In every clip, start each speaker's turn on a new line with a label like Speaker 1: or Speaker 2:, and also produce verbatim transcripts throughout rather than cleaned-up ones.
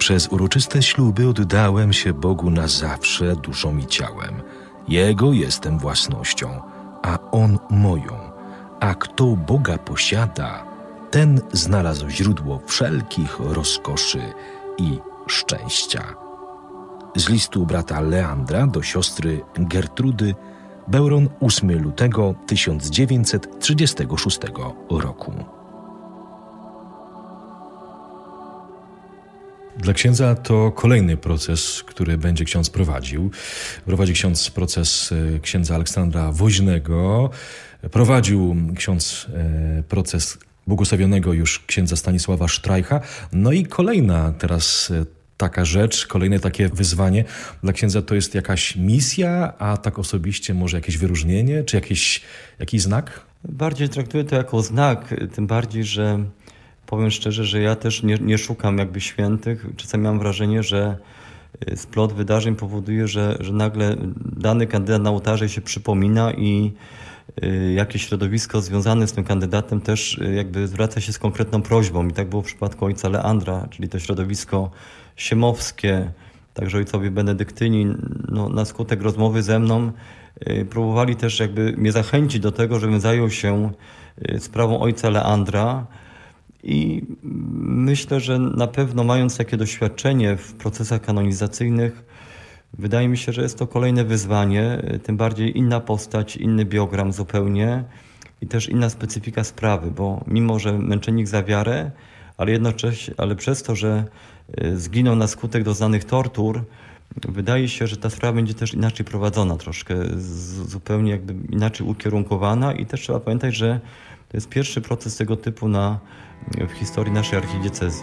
Speaker 1: Przez uroczyste śluby oddałem się Bogu na zawsze duszą i ciałem. Jego jestem własnością, a On moją. A kto Boga posiada, ten znalazł źródło wszelkich rozkoszy i szczęścia. Z listu brata Leandra do siostry Gertrudy, Beuron, ósmego lutego tysiąc dziewięćset trzydziestego szóstego roku.
Speaker 2: Dla księdza to kolejny proces, który będzie ksiądz prowadził. Prowadzi ksiądz proces księdza Aleksandra Woźnego. Prowadził ksiądz proces błogosławionego już księdza Stanisława Sztrajcha. No i kolejna teraz taka rzecz, kolejne takie wyzwanie dla księdza to jest jakaś misja, a tak osobiście może jakieś wyróżnienie, czy jakiś, jakiś znak?
Speaker 3: Bardziej traktuję to jako znak, tym bardziej, że powiem szczerze, że ja też nie, nie szukam jakby świętych. Czasami mam wrażenie, że splot wydarzeń powoduje, że, że nagle dany kandydat na ołtarze się przypomina i jakieś środowisko związane z tym kandydatem też jakby zwraca się z konkretną prośbą. I tak było w przypadku ojca Leandra, czyli to środowisko siemowskie, także ojcowie benedyktyni, no, na skutek rozmowy ze mną próbowali też jakby mnie zachęcić do tego, żebym zajął się sprawą ojca Leandra. I myślę, że na pewno mając takie doświadczenie w procesach kanonizacyjnych, wydaje mi się, że jest to kolejne wyzwanie, tym bardziej inna postać, inny biogram zupełnie i też inna specyfika sprawy, bo mimo, że męczennik za wiarę, ale jednocześnie, ale przez to, że zginął na skutek doznanych tortur, wydaje się, że ta sprawa będzie też inaczej prowadzona, troszkę zupełnie jakby inaczej ukierunkowana i też trzeba pamiętać, że to jest pierwszy proces tego typu na, w historii naszej archidiecezji.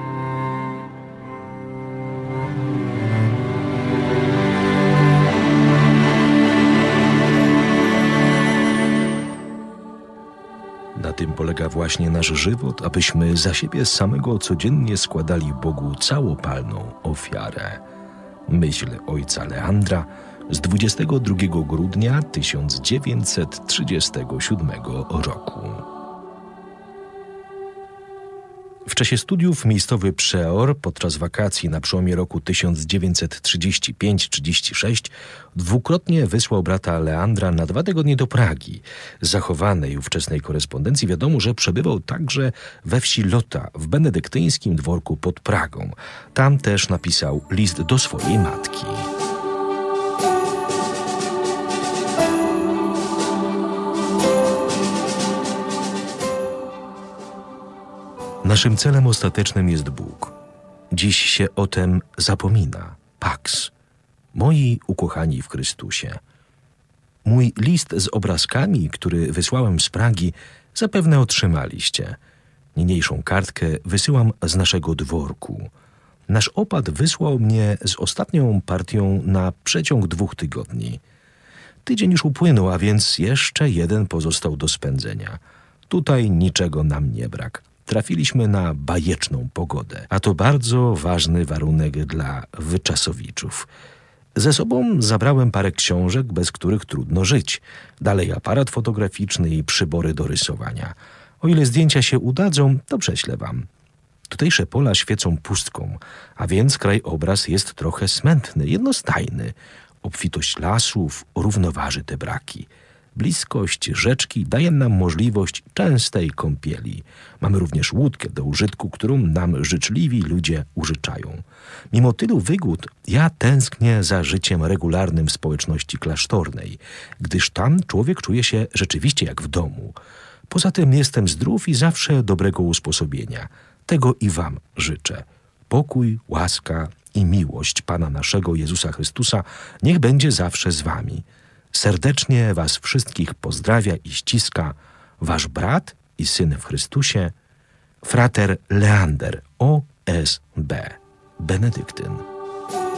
Speaker 1: Na tym polega właśnie nasz żywot, abyśmy za siebie samego codziennie składali Bogu całopalną ofiarę. Myśl ojca Leandra z dwudziestego drugiego grudnia tysiąc dziewięćset trzydziestego siódmego roku. W czasie studiów miejscowy przeor podczas wakacji na przełomie roku tysiąc dziewięćset trzydziestego piątego trzydziestego szóstego dwukrotnie wysłał brata Leandra na dwa tygodnie do Pragi. Z zachowanej ówczesnej korespondencji wiadomo, że przebywał także we wsi Lota w benedyktyńskim dworku pod Pragą. Tam też napisał list do swojej matki. Naszym celem ostatecznym jest Bóg. Dziś się o tem zapomina. Pax. Moi ukochani w Chrystusie. Mój list z obrazkami, który wysłałem z Pragi, zapewne otrzymaliście. Niniejszą kartkę wysyłam z naszego dworku. Nasz opat wysłał mnie z ostatnią partią na przeciąg dwóch tygodni. Tydzień już upłynął, a więc jeszcze jeden pozostał do spędzenia. Tutaj niczego nam nie brak. Trafiliśmy na bajeczną pogodę, a to bardzo ważny warunek dla wyczasowiczów. Ze sobą zabrałem parę książek, bez których trudno żyć. Dalej aparat fotograficzny i przybory do rysowania. O ile zdjęcia się udadzą, to prześlę wam. Tutejsze pola świecą pustką, a więc krajobraz jest trochę smętny, jednostajny. Obfitość lasów równoważy te braki. Bliskość rzeczki daje nam możliwość częstej kąpieli. Mamy również łódkę do użytku, którą nam życzliwi ludzie użyczają. Mimo tylu wygód ja tęsknię za życiem regularnym w społeczności klasztornej, gdyż tam człowiek czuje się rzeczywiście jak w domu. Poza tym jestem zdrów i zawsze dobrego usposobienia. Tego i wam życzę. Pokój, łaska i miłość Pana naszego Jezusa Chrystusa niech będzie zawsze z wami. Serdecznie was wszystkich pozdrawia i ściska wasz brat i syn w Chrystusie, frater Leander O S B, benedyktyn.